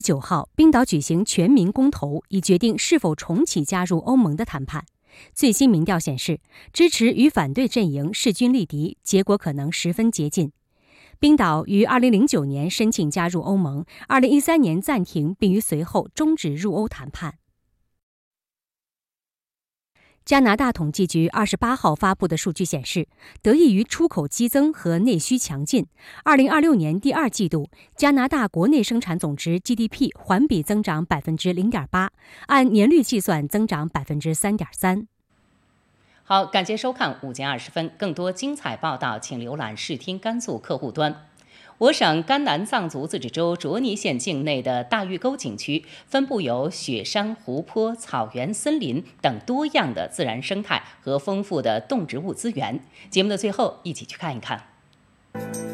9号，冰岛举行全民公投，以决定是否重启加入欧盟的谈判。最新民调显示，支持与反对阵营势均力敌，结果可能十分接近。冰岛于2009年申请加入欧盟，2013年暂停，并于随后终止入欧谈判。加拿大统计局28号发布的数据显示，得益于出口激增和内需强劲，2026年第二季度加拿大国内生产总值 GDP 环比增长 0.8%， 按年率计算增长 3.3%。 好，感谢收看午间20分，更多精彩报道请浏览视听甘肃客户端。我省甘南藏族自治州卓尼县境内的大峪沟景区分布有雪山、湖泊、草原、森林等多样的自然生态和丰富的动植物资源。节目的最后，一起去看一看。